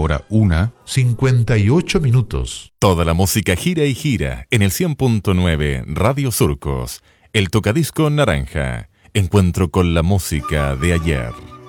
hora 1:58. Toda la música gira y gira en el 100.9 Radio Surcos. El tocadisco naranja. Encuentro con la música de ayer.